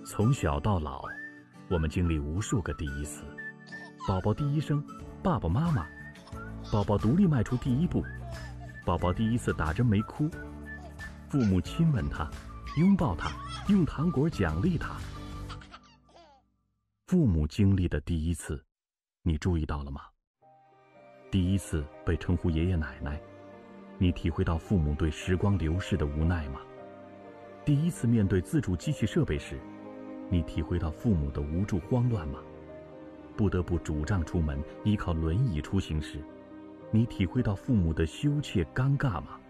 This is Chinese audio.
从小到老，我们经历无数个第一次：宝宝第一声，爸爸妈妈；宝宝独立迈出第一步；宝宝第一次打针没哭；父母亲吻他，拥抱他，用糖果奖励他。父母经历的第一次，你注意到了吗？第一次被称呼爷爷奶奶，你体会到父母对时光流逝的无奈吗？第一次面对自主机器设备时，你体会到父母的无助慌乱吗？不得不拄杖出门，依靠轮椅出行时，你体会到父母的羞怯尴尬吗？